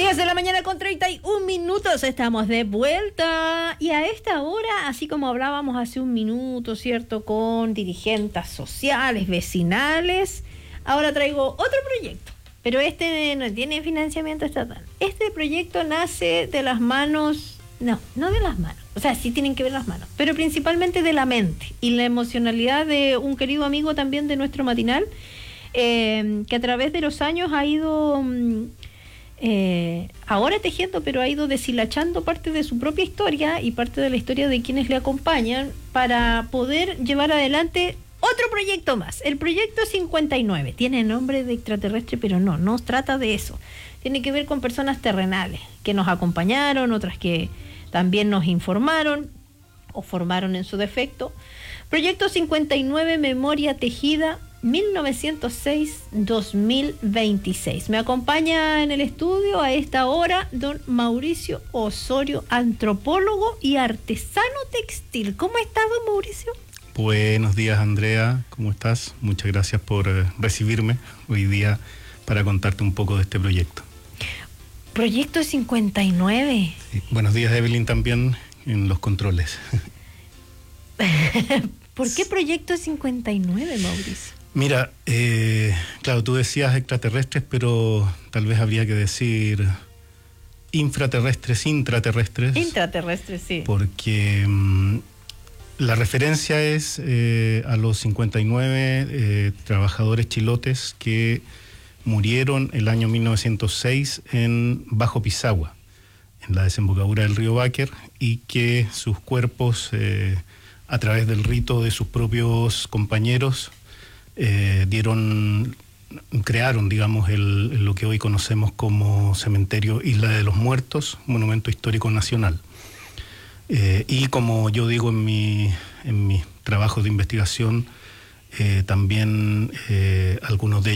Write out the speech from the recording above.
10 de la mañana con 31 minutos, estamos de vuelta. Y a esta hora, así como hablábamos hace un minuto, ¿cierto?, con dirigentes sociales, vecinales, ahora traigo otro proyecto. Pero este no tiene financiamiento estatal. Este proyecto nace de las manos, no de las manos, o sea, sí tienen que ver las manos, pero principalmente de la mente y la emocionalidad de un querido amigo también de nuestro matinal, que a través de los años ha ido... ahora tejiendo, pero ha ido deshilachando parte de su propia historia y parte de la historia de quienes le acompañan para poder llevar adelante otro proyecto más. El proyecto 59 tiene nombre de extraterrestre, pero no trata de eso. Tiene que ver con personas terrenales que nos acompañaron, otras que también nos informaron o formaron en su defecto. Proyecto 59, Memoria Tejida 1906-2026. Me acompaña en el estudio a esta hora don Mauricio Osorio, antropólogo y artesano textil. ¿Cómo está, don Mauricio? Buenos días, Andrea. ¿Cómo estás? Muchas gracias por recibirme hoy día para contarte un poco de este proyecto. Proyecto 59. Sí. Buenos días, Evelyn, también en los controles. ¿Por qué Proyecto 59, Mauricio? Mira, claro, tú decías extraterrestres, pero tal vez habría que decir intraterrestres. Intraterrestres, sí. Porque la referencia es a los 59 trabajadores chilotes que murieron el año 1906 en Bajo Pisagua, en la desembocadura del río Báquer, y que sus cuerpos, a través del rito de sus propios compañeros, crearon, digamos, lo que hoy conocemos como Cementerio Isla de los Muertos, Monumento Histórico Nacional. Y como yo digo en mis trabajos de investigación, también algunos de ellos